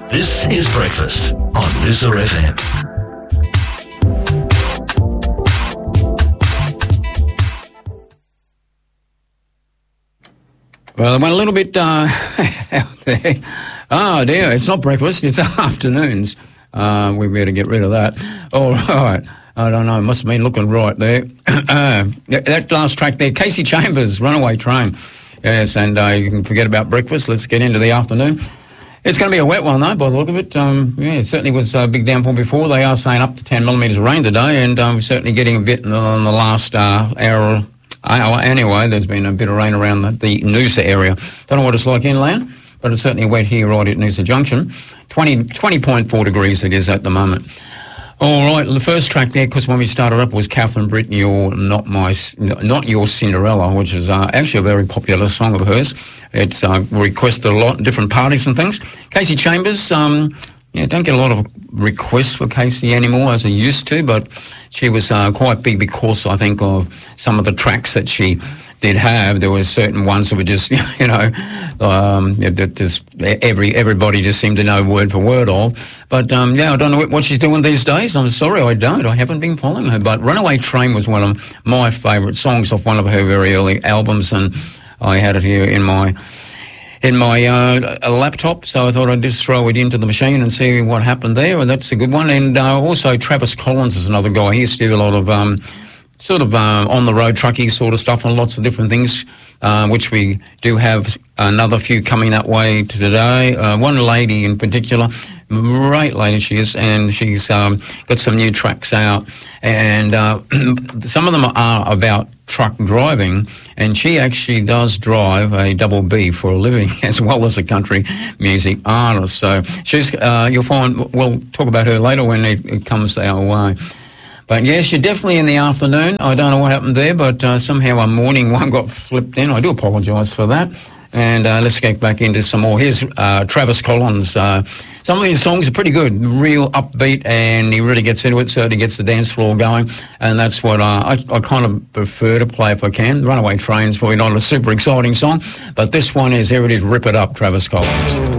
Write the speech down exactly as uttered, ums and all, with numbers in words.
This is Breakfast on Noosa F M. Well, I went a little bit uh, out there. Oh, dear, it's not breakfast, it's afternoons. Uh, we better get rid of that. All right. I don't know, must have been looking right there. uh, that last track there, Kasey Chambers, Runaway Train. Yes, and uh, you can forget about breakfast. Let's get into the afternoon. It's going to be a wet one, though, by the look of it. Um, yeah, it certainly was a big downpour before. They are saying up to ten millimetres of rain today, and um, we're certainly getting a bit in the, in the last uh, hour. hour. Anyway, there's been a bit of rain around the, the Noosa area. Don't know what it's like inland, but it's certainly wet here right at Noosa Junction. twenty point four degrees it is at the moment. All right, the first track there, because when we started up was Catherine Britton, You're Not My, Not Your Cinderella, which is uh, actually a very popular song of hers. It's uh, requested a lot in different parties and things. Kasey Chambers, um, yeah, don't get a lot of requests for Kasey anymore as I used to, but she was uh, quite big because I think of some of the tracks that she did have. There were certain ones that were just, you know, um, that just every everybody just seemed to know word for word all. But um, yeah, I don't know what she's doing these days. I'm sorry, I don't. I haven't been following her. But Runaway Train was one of my favourite songs off one of her very early albums, and I had it here in my in my uh, laptop, so I thought I'd just throw it into the machine and see what happened there, and that's a good one. And uh, also Travis Collins is another guy. He used to do a lot of um, sort of uh, on-the-road trucking sort of stuff on lots of different things, uh, which we do have another few coming that way today. Uh, one lady in particular, great lady she is, and she's um, got some new tracks out, and uh, some of them are about truck driving, and she actually does drive a double B for a living as well as a country music artist. So she's, uh, you'll find, we'll talk about her later when it, it comes our way. But yes, you're definitely in the afternoon. I don't know what happened there, but uh, somehow a morning one got flipped in. I do apologise for that. And uh, let's get back into some more. Here's uh, Travis Collins. Uh, some of his songs are pretty good, real upbeat, and he really gets into it, so he gets the dance floor going. And that's what uh, I, I kind of prefer to play if I can. Runaway Train's probably not a super exciting song, but this one is, here it is, Rip It Up, Travis Collins.